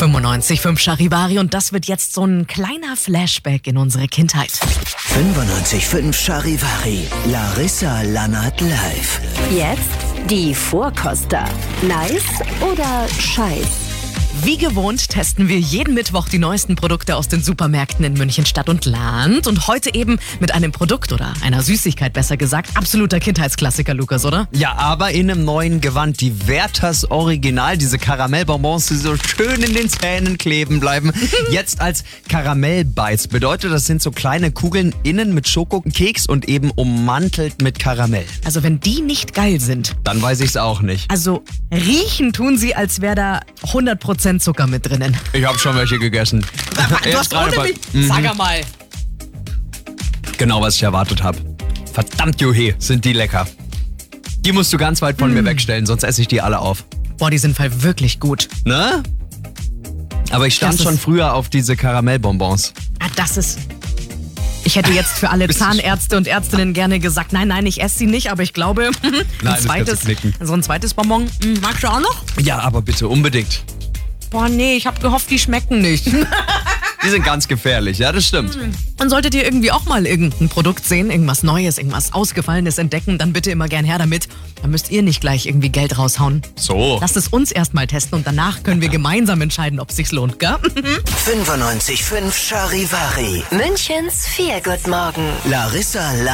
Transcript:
95.5 Charivari und das wird jetzt so ein kleiner Flashback in unsere Kindheit. 95.5 Charivari, Larissa Lannert live. Jetzt die Vorkoster. Nice oder scheiß? Wie gewohnt testen wir jeden Mittwoch die neuesten Produkte aus den Supermärkten in München Stadt und Land. Und heute eben mit einem Produkt oder einer Süßigkeit, besser gesagt. Absoluter Kindheitsklassiker, Lukas, oder? Ja, aber in einem neuen Gewand. Die Werthers Original, diese Karamellbonbons, die so schön in den Zähnen kleben bleiben. Jetzt als Karamellbites. Bedeutet, das sind so kleine Kugeln innen mit Schokokeks und eben ummantelt mit Karamell. Also wenn die nicht geil sind. Dann weiß ich's auch nicht. Also riechen tun sie, als wäre da 100% Zucker mit drinnen. Ich habe schon welche gegessen. Du hast ohne mich? Sag mal. Genau, was ich erwartet habe. Verdammt, Juhe, sind die lecker. Die musst du ganz weit von mir wegstellen, sonst esse ich die alle auf. Boah, die sind voll wirklich gut. Ne? Aber ich stand Das ist- schon früher auf diese Karamellbonbons. Ah, das ist... Ich hätte jetzt für alle Zahnärzte und Ärztinnen gerne gesagt, nein, ich esse sie nicht, aber ich glaube, das kannst du knicken. so ein zweites Bonbon, magst du auch noch? Ja, aber bitte unbedingt. Boah, nee, ich habe gehofft, die schmecken nicht. Die sind ganz gefährlich, ja, das stimmt. Und solltet ihr irgendwie auch mal irgendein Produkt sehen, irgendwas Neues, irgendwas Ausgefallenes entdecken, dann bitte immer gern her damit. Dann müsst ihr nicht gleich irgendwie Geld raushauen. So. Lasst es uns erstmal testen und danach können wir gemeinsam entscheiden, ob es sich lohnt, gell? 95.5 Charivari, Münchens Feelgood Morgen. Larissa Lannert.